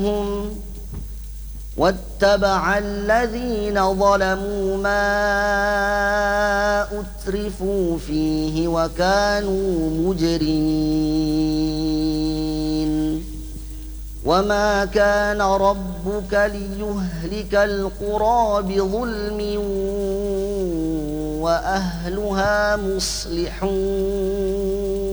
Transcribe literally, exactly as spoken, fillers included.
عنهم واتبع الذين ظلموا ما أترفوا فيه وكانوا مجرمين وما كان ربك ليهلك القرى بظلم وأهلها مصلحون